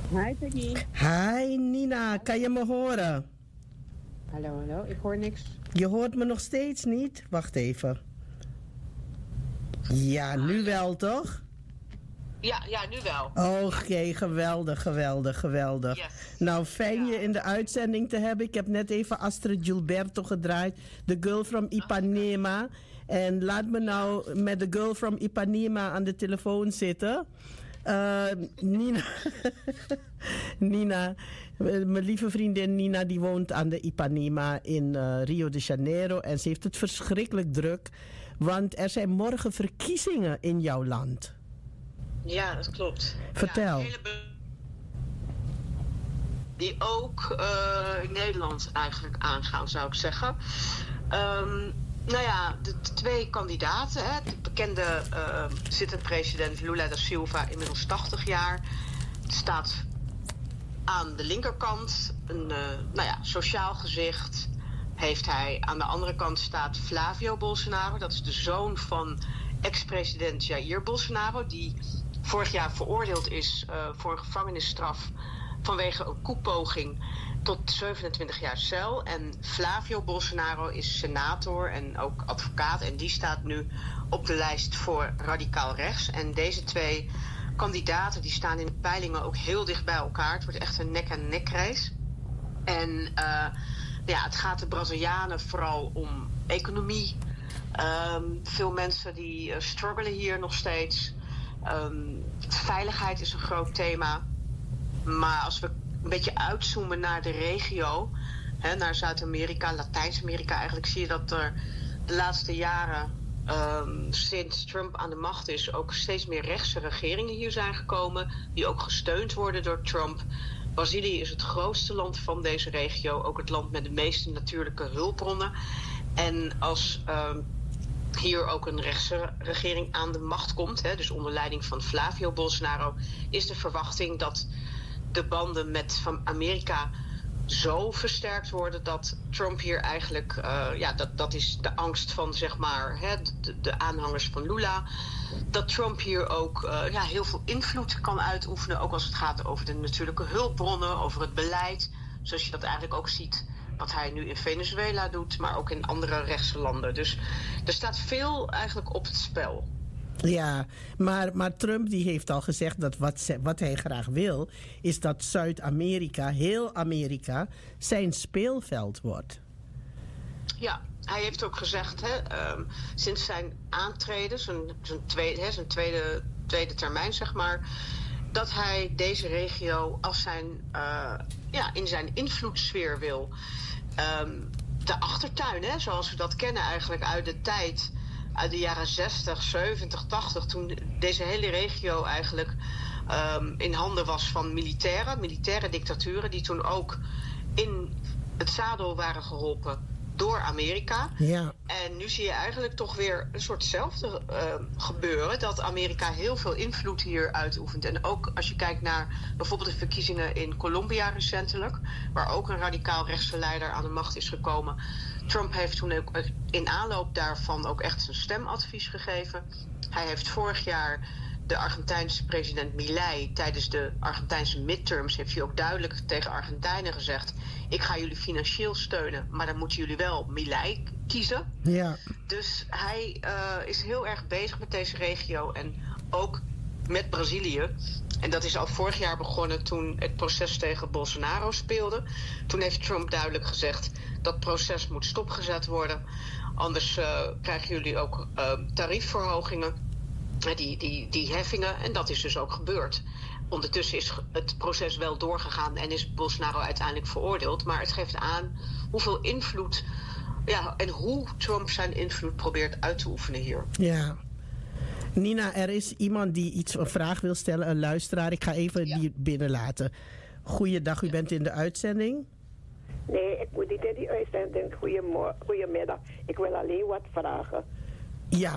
Hi Peggy. Hi Nina, kan je me horen? Hallo, hallo. Ik hoor niks. Je hoort me nog steeds niet? Wacht even. Ja, nu wel toch? Ja, nu wel. Oké, geweldig, geweldig, geweldig. Yes. Nou, fijn je in de uitzending te hebben. Ik heb net even Astrid Gilberto gedraaid. The Girl from Ipanema. En laat me nou met The Girl from Ipanema aan de telefoon zitten. Nina, Nina, mijn lieve vriendin Nina, die woont aan de Ipanema in Rio de Janeiro. En ze heeft het verschrikkelijk druk. Want er zijn morgen verkiezingen in jouw land. Ja, dat klopt. Vertel. Ja, die ook in Nederland eigenlijk aangaan, zou ik zeggen. Nou ja, de twee kandidaten. Hè, de bekende zittend president Lula da Silva, inmiddels 80 jaar, staat aan de linkerkant. Een sociaal gezicht heeft hij. Aan de andere kant staat Flavio Bolsonaro. Dat is de zoon van ex-president Jair Bolsonaro, die vorig jaar veroordeeld is voor een gevangenisstraf vanwege een koepoging tot 27 jaar cel. En Flavio Bolsonaro is senator en ook advocaat. En die staat nu op de lijst voor radicaal rechts. En deze twee kandidaten die staan in de peilingen ook heel dicht bij elkaar. Het wordt echt een nek-aan-nek race. En het gaat de Brazilianen vooral om economie. Veel mensen die struggelen hier nog steeds. Veiligheid is een groot thema. Maar als we een beetje uitzoomen naar de regio, naar Zuid-Amerika, Latijns-Amerika eigenlijk, zie je dat er de laatste jaren, sinds Trump aan de macht is, ook steeds meer rechtse regeringen hier zijn gekomen, die ook gesteund worden door Trump. Brazilië is het grootste land van deze regio, ook het land met de meeste natuurlijke hulpbronnen. En als hier ook een rechtse regering aan de macht komt, dus onder leiding van Flavio Bolsonaro, is de verwachting dat de banden met van Amerika zo versterkt worden dat Trump hier eigenlijk, dat is de angst van zeg maar de aanhangers van Lula, dat Trump hier ook heel veel invloed kan uitoefenen, ook als het gaat over de natuurlijke hulpbronnen, over het beleid, zoals je dat eigenlijk ook ziet wat hij nu in Venezuela doet, maar ook in andere rechtse landen. Dus er staat veel eigenlijk op het spel. Ja, maar Trump die heeft al gezegd dat wat hij graag wil, is dat Zuid-Amerika, heel Amerika, zijn speelveld wordt. Ja, hij heeft ook gezegd, sinds zijn aantreden, zijn tweede termijn, zeg maar, dat hij deze regio als in zijn invloedssfeer wil. De achtertuin, zoals we dat kennen eigenlijk uit de tijd, uit de jaren 60, 70, 80, toen deze hele regio eigenlijk in handen was van militaire dictaturen, die toen ook in het zadel waren geholpen door Amerika. Ja. En nu zie je eigenlijk toch weer een soortzelfde gebeuren, dat Amerika heel veel invloed hier uitoefent. En ook als je kijkt naar bijvoorbeeld de verkiezingen in Colombia recentelijk, waar ook een radicaal rechtse leider aan de macht is gekomen. Trump heeft toen ook in aanloop daarvan ook echt zijn stemadvies gegeven. Hij heeft vorig jaar de Argentijnse president Milei tijdens de Argentijnse midterms heeft hij ook duidelijk tegen Argentijnen gezegd: ik ga jullie financieel steunen, maar dan moeten jullie wel Milei kiezen. Ja. Dus hij is heel erg bezig met deze regio en ook met Brazilië. En dat is al vorig jaar begonnen toen het proces tegen Bolsonaro speelde. Toen heeft Trump duidelijk gezegd: dat proces moet stopgezet worden. Anders krijgen jullie ook tariefverhogingen, die heffingen. En dat is dus ook gebeurd. Ondertussen is het proces wel doorgegaan en is Bolsonaro uiteindelijk veroordeeld. Maar het geeft aan hoeveel invloed en hoe Trump zijn invloed probeert uit te oefenen hier. Ja. Nina, er is iemand die een vraag wil stellen, een luisteraar. Ik ga even die binnenlaten. Goeiedag, u bent in de uitzending. Nee, ik moet niet in die uitzending. Goedemiddag. Ik wil alleen wat vragen. Ja,